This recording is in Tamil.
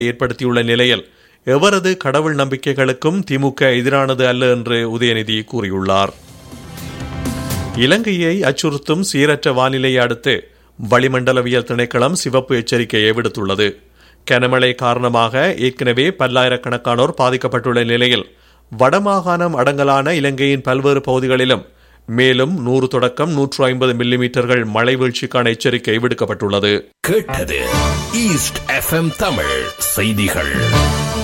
ஏற்படுத்தியுள்ள நிலையில் எவரது கடவுள் நம்பிக்கைகளுக்கும் திமுக எதிரானது அல்ல என்று உதயநிதி கூறியுள்ளார். இலங்கையை அச்சுறுத்தும் சீரற்ற வானிலையை அடுத்து வளிமண்டலவியல் திணைக்களம் சிவப்பு எச்சரிக்கையை விடுத்துள்ளது. கனமழை காரணமாக ஏற்கனவே பல்லாயிரக்கணக்கானோர் பாதிக்கப்பட்டுள்ள நிலையில் வடமாகாணம் அடங்கலான இலங்கையின் பல்வேறு பகுதிகளிலும் மேலும் 100 தொடக்கம் 150 மில்லிமீட்டர்கள் மழை வீழ்ச்சிக்கான எச்சரிக்கை விடுக்கப்பட்டுள்ளது. கேட்டது ஈஸ்ட் எஃப்எம் தமிழ் செய்திகள்.